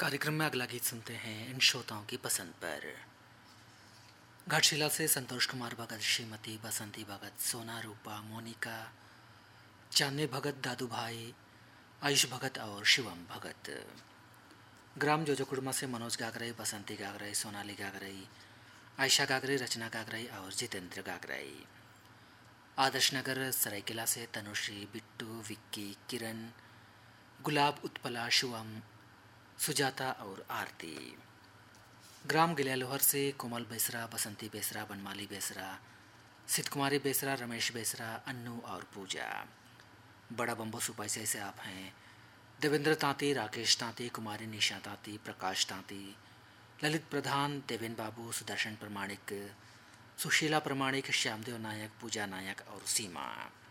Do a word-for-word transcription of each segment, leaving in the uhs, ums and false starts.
कार्यक्रम में अगला गीत सुनते हैं इन श्रोताओं की पसंद पर। घाटशिला से संतोष कुमार भगत, श्रीमती बसंती भगत, सोना रूपा, मोनिका, चांदनी भगत, दादू भाई, आयुष भगत और शिवम भगत। ग्राम जोजोकुड़मा से मनोज गागराई, बसंती गागराई, सोनाली गागराई, आयशा गागराई, रचना गागराई और जितेंद्र गागराई। आदर्श नगर सरायकिला से तनुश्री, बिट्टू, विक्की, किरण, गुलाब, उत्पला, शिवम, सुजाता और आरती। ग्राम गिलियालोहर से कोमल बेसरा, बसंती बेसरा, बनमाली बेसरा, सिद्ध कुमारी बेसरा, रमेश बेसरा, अन्नू और पूजा। बड़ा बम्बो सुपाइसे से आप हैं देवेंद्र तांती, राकेश तांती, कुमारी निशा तांती, प्रकाश तांती, ललित प्रधान, देवेन बाबू, सुदर्शन प्रमाणिक, सुशीला प्रमाणिक, श्यामदेव नायक, पूजा नायक और सीमा।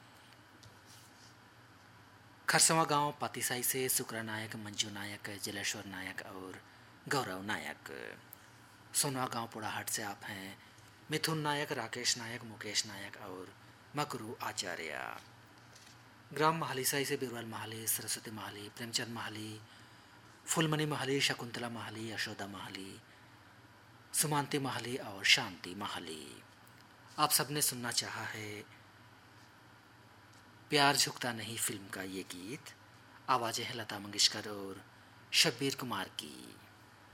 खरसवा गांव पातीसाई से सुक्रा नायक, मंजू नायक, जलेश्वर नायक और गौरव नायक। सोनवा गांव पुड़ाहाट से आप हैं मिथुन नायक, राकेश नायक, मुकेश नायक और मकरू आचार्य। ग्राम महालीसाई से बिरबल महाली, सरस्वती महाली, प्रेमचंद महाली, फुलमणि महाली, शकुंतला महाली, यशोदा महाली, सुमांति महाली और शांति महाली। आप सबने सुनना चाहा है प्यार झुकता नहीं फिल्म का ये गीत। आवाज़ें हैं लता मंगेशकर और शब्बीर कुमार की।